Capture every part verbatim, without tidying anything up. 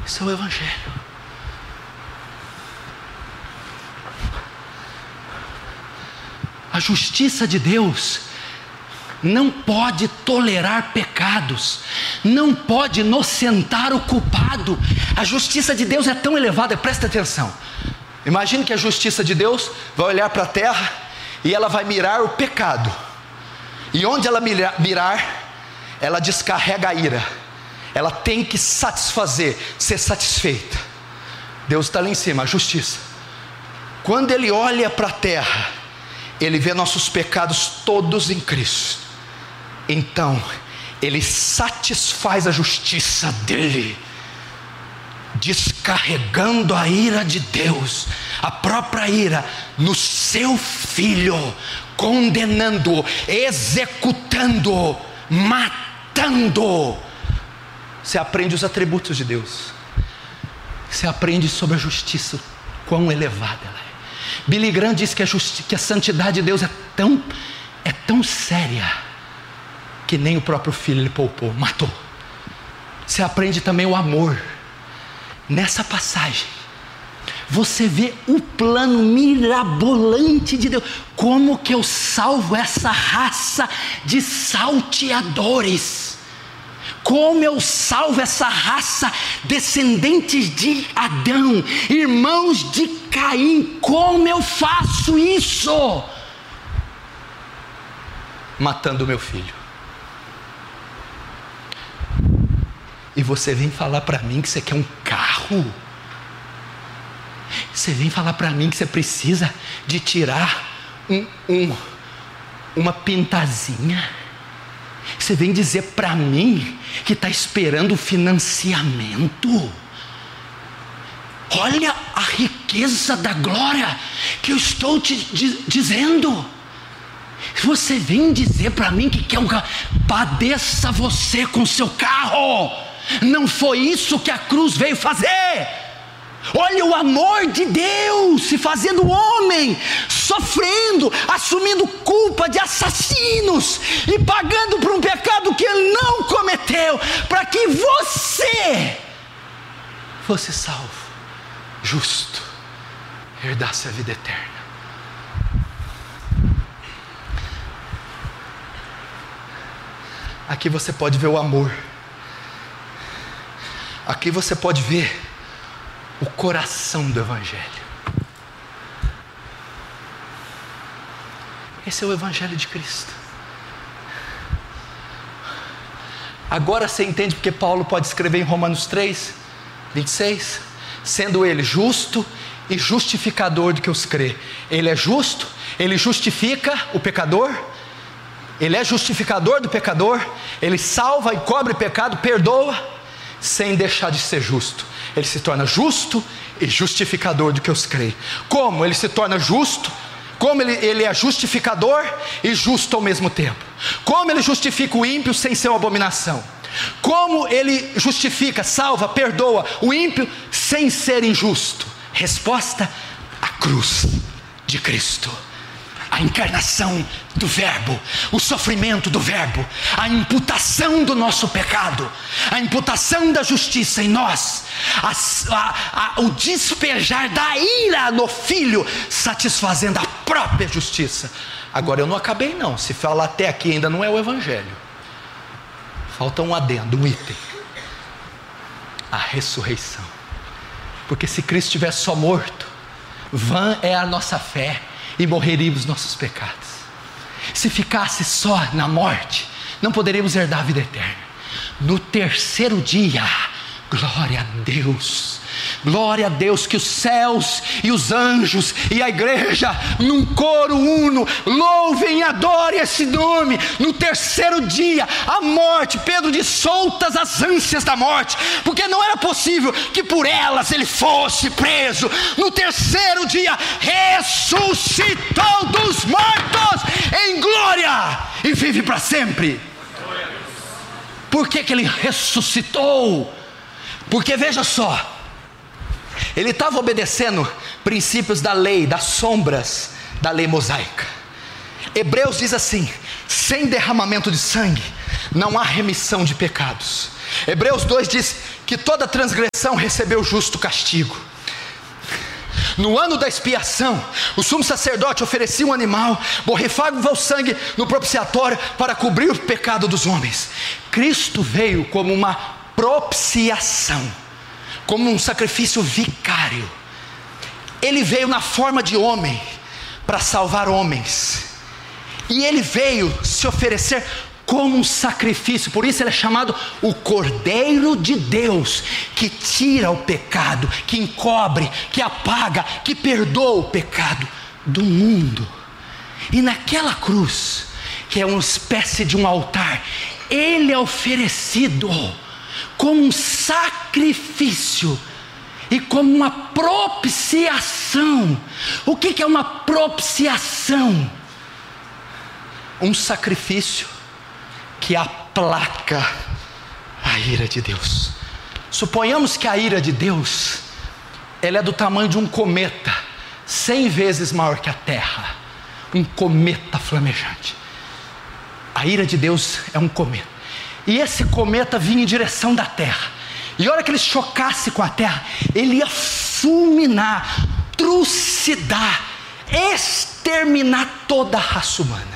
Esse é o Evangelho. A justiça de Deus não pode tolerar pecados, não pode inocentar o culpado. A justiça de Deus é tão elevada, presta atenção. Imagine que a justiça de Deus vai olhar para a terra e ela vai mirar o pecado, e onde ela mirar, ela descarrega a ira. Ela tem que satisfazer, ser satisfeita. Deus está lá em cima, a justiça. Quando Ele olha para a terra, Ele vê nossos pecados todos em Cristo. Então Ele satisfaz a justiça dEle, descarregando a ira de Deus, a própria ira, no seu Filho, condenando, executando, matando. Você aprende os atributos de Deus, você aprende sobre a justiça, quão elevada ela é. Billy Graham diz que a, justi- que a santidade de Deus é tão, é tão séria, que nem o próprio Filho Ele poupou, matou. Você aprende também o amor. Nessa passagem, você vê o plano mirabolante de Deus. Como que eu salvo essa raça de salteadores? Como eu salvo essa raça, descendentes de Adão, irmãos de Caim? Como eu faço isso? Matando meu filho. E você vem falar para mim que você quer um carro? Você vem falar para mim que você precisa de tirar um, um, uma pintazinha? Você vem dizer para mim que está esperando financiamento? Olha a riqueza da glória que eu estou te di- dizendo. Você vem dizer para mim que quer um carro? Padeça você com seu carro. Não foi isso que a cruz veio fazer. Olha o amor de Deus se fazendo homem, sofrendo, assumindo culpa de assassinos e pagando por um pecado que Ele não cometeu, para que você fosse salvo, justo, herdasse a vida eterna. Aqui você pode ver o amor. Aqui você pode ver o coração do Evangelho. Esse é o Evangelho de Cristo. Agora você entende porque Paulo pode escrever em Romanos três, vinte e seis, sendo Ele justo e justificador do que os crê. Ele é justo, Ele justifica o pecador, Ele é justificador do pecador, Ele salva e cobre pecado, perdoa, sem deixar de ser justo. Ele se torna justo e justificador do que os crê. Como ele se torna justo? Como ele, ele é justificador e justo ao mesmo tempo? Como ele justifica o ímpio sem ser uma abominação? Como ele justifica, salva, perdoa o ímpio sem ser injusto? Resposta: a cruz de Cristo. A encarnação do Verbo, o sofrimento do Verbo, a imputação do nosso pecado, a imputação da justiça em nós, a, a, a, o despejar da ira no Filho, satisfazendo a própria justiça. Agora eu não acabei não, se falar até aqui ainda não é o Evangelho. Falta um adendo, um item: a ressurreição. Porque se Cristo tivesse só morto, vã é a nossa fé e morreríamos nossos pecados. Se ficasse só na morte, não poderíamos herdar a vida eterna. No terceiro dia, glória a Deus, glória a Deus, que os céus e os anjos e a igreja, num coro uno, louvem e adorem esse nome. No terceiro dia, a morte, Pedro diz, soltas as ânsias da morte, porque não era possível que por elas ele fosse preso. No terceiro dia, ressuscitou dos mortos em glória e vive para sempre. Por que que ele ressuscitou? Porque veja só, ele estava obedecendo princípios da lei, das sombras da lei mosaica. Hebreus diz assim: sem derramamento de sangue não há remissão de pecados. Hebreus dois diz que toda transgressão recebeu justo castigo. No ano da expiação, o sumo sacerdote oferecia um animal, borrifava o sangue no propiciatório para cobrir o pecado dos homens. Cristo veio como uma propiciação, como um sacrifício vicário. Ele veio na forma de homem para salvar homens, e ele veio se oferecer como um sacrifício. Por isso ele é chamado o Cordeiro de Deus, que tira o pecado, que encobre, que apaga, que perdoa o pecado do mundo. E naquela cruz, que é uma espécie de um altar, ele é oferecido como um sacrifício e como uma propiciação. O que é uma propiciação? Um sacrifício que aplaca a ira de Deus. Suponhamos que a ira de Deus, ela é do tamanho de um cometa, cem vezes maior que a terra, um cometa flamejante. A ira de Deus é um cometa, e esse cometa vinha em direção da terra, e a hora que ele chocasse com a terra, ele ia fulminar, trucidar, exterminar toda a raça humana.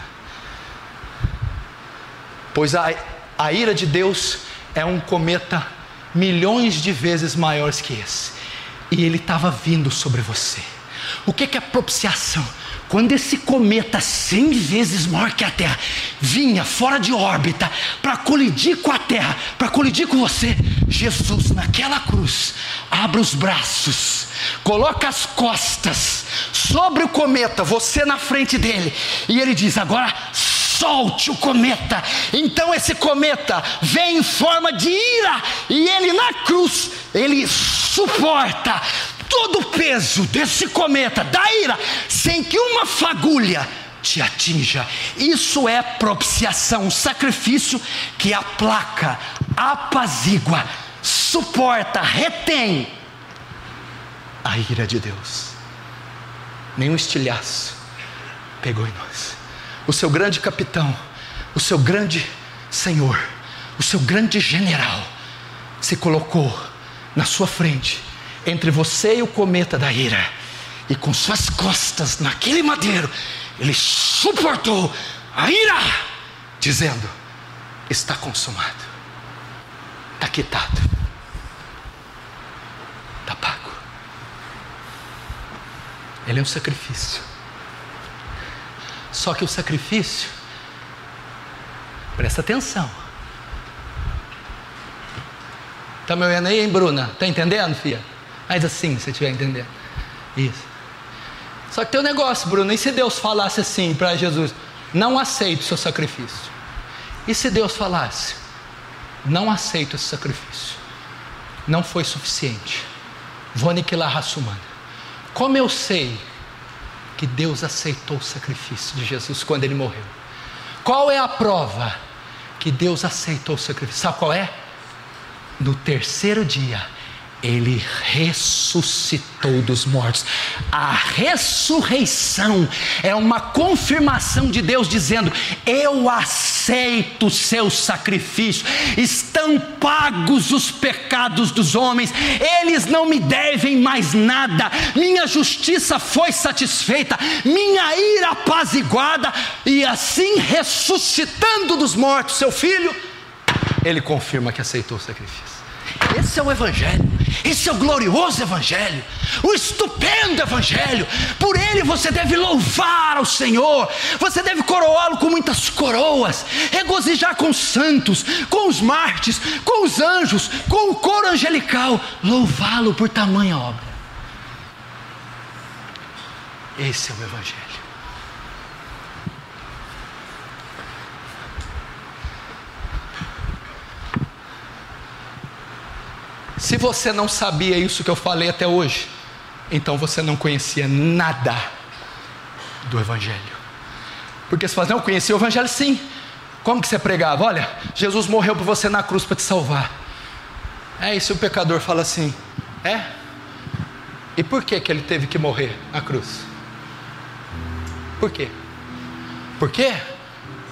Pois a, a ira de Deus é um cometa milhões de vezes maior que esse, e ele estava vindo sobre você. O que é propiciação? Quando esse cometa cem vezes maior que a terra vinha fora de órbita para colidir com a terra, para colidir com você, Jesus naquela cruz abre os braços, coloca as costas sobre o cometa, você na frente dele, e ele diz: agora solte o cometa. Então esse cometa vem em forma de ira, e ele na cruz, ele suporta todo o peso desse cometa, da ira, sem que uma fagulha te atinja. Isso é propiciação, um sacrifício que aplaca, apazigua, suporta, retém a ira de Deus. Nenhum estilhaço pegou em nós. O seu grande capitão, o seu grande senhor, o seu grande general se colocou na sua frente, entre você e o cometa da ira, e com suas costas naquele madeiro, ele suportou a ira, dizendo: está consumado, está quitado, está pago. Ele é um sacrifício. Só que o sacrifício, presta atenção. Está me ouvindo aí, hein, Bruna? Está entendendo, filha? Mas assim, se estiver entendendo. Isso. Só que tem um negócio, Bruna. E se Deus falasse assim para Jesus: não aceito o seu sacrifício? E se Deus falasse: não aceito esse sacrifício, não foi suficiente, vou aniquilar a raça humana? Como eu sei que Deus aceitou o sacrifício de Jesus quando ele morreu? Qual é a prova que Deus aceitou o sacrifício? Sabe qual é? No terceiro dia ele ressuscitou dos mortos. A ressurreição é uma confirmação de Deus dizendo: eu aceito o seu sacrifício, estão pagos os pecados dos homens, eles não me devem mais nada, minha justiça foi satisfeita, minha ira apaziguada. E assim, ressuscitando dos mortos seu filho, ele confirma que aceitou o sacrifício. Esse é o Evangelho, esse é o glorioso Evangelho, o estupendo Evangelho. Por ele você deve louvar ao Senhor, você deve coroá-lo com muitas coroas, regozijar com os santos, com os mártires, com os anjos, com o coro angelical, louvá-lo por tamanha obra. Esse é o Evangelho. Se você não sabia isso que eu falei até hoje, então você não conhecia nada do Evangelho. Porque se você não conhecia o Evangelho, sim. Como que você pregava? Olha, Jesus morreu por você na cruz para te salvar. É isso, o pecador fala assim: é? E por que que ele teve que morrer na cruz? Por quê? Por quê?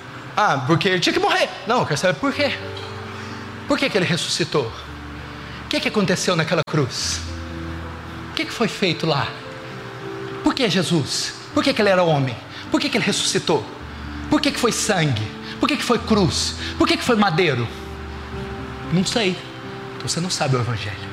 Ah, porque ele tinha que morrer. Não, eu quero saber por quê. Por que que ele ressuscitou? que que aconteceu naquela cruz? O que que foi feito lá? Por que Jesus? Por que que ele era homem? Por que que ele ressuscitou? Por que que foi sangue? Por que que foi cruz? Por que que foi madeiro? Não sei. Então você não sabe o Evangelho.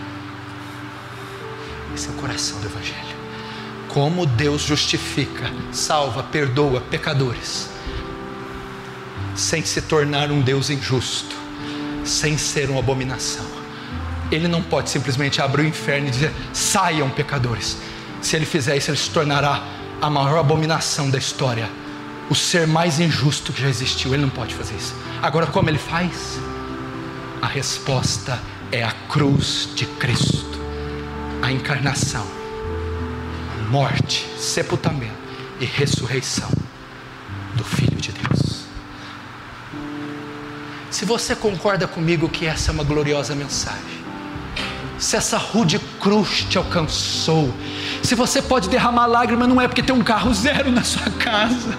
Esse é o coração do Evangelho. Como Deus justifica, salva, perdoa pecadores, sem se tornar um Deus injusto, sem ser uma abominação. Ele não pode simplesmente abrir o inferno e dizer: saiam pecadores. Se ele fizer isso, ele se tornará a maior abominação da história, o ser mais injusto que já existiu. Ele não pode fazer isso. Agora, como ele faz? A resposta é a cruz de Cristo, a encarnação, morte, sepultamento e ressurreição do Filho de Deus. Se você concorda comigo que essa é uma gloriosa mensagem, se essa rude cruz te alcançou, se você pode derramar lágrimas, não é porque tem um carro zero na sua casa,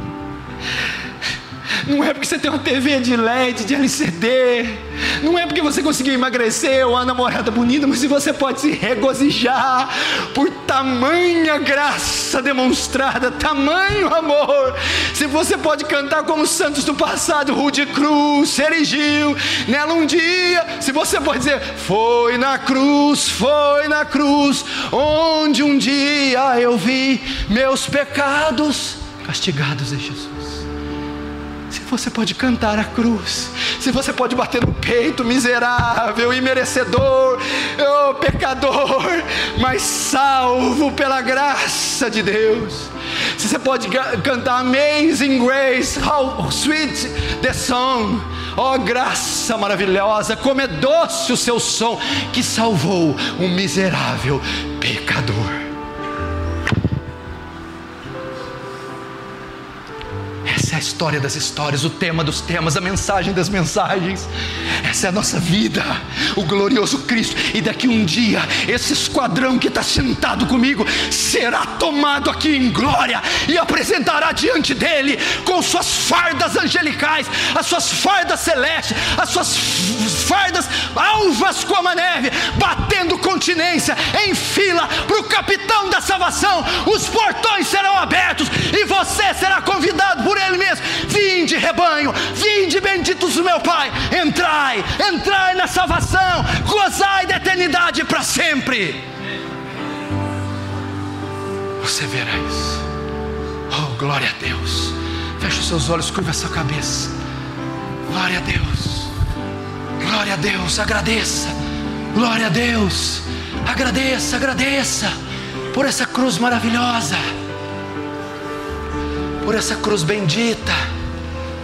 não é porque você tem uma T V de L E D, de L C D, não é porque você conseguiu emagrecer ou a namorada bonita, mas se você pode se regozijar por tamanha graça demonstrada, tamanho amor, se você pode cantar como os santos do passado, rude cruz se erigiu nela um dia, se você pode dizer: foi na cruz, foi na cruz, onde um dia eu vi meus pecados castigados em Jesus. Se você pode cantar a cruz, se você pode bater no peito, miserável, imerecedor, oh, pecador, mas salvo pela graça de Deus. Se você pode cantar Amazing Grace, how sweet the song, oh graça maravilhosa, como é doce o seu som, que salvou um miserável pecador. Essa é a história das histórias, o tema dos temas, a mensagem das mensagens. Essa é a nossa vida, o glorioso Cristo. E daqui um dia, esse esquadrão que está sentado comigo será tomado aqui em glória e apresentará diante dele com suas fardas angelicais, as suas fardas celestes, as suas fardas alvas como a neve, batendo continência em fila para o capitão da salvação. Os portões serão abertos e você será convidado por ele mesmo: vinde rebanho, vinde benditos do meu Pai, entrai, entrai na salvação, gozai da eternidade para sempre. Você verá isso. Oh, glória a Deus. Feche os seus olhos, curva a sua cabeça. Glória a Deus, glória a Deus, agradeça. Glória a Deus, agradeça, agradeça por essa cruz maravilhosa, por essa cruz bendita.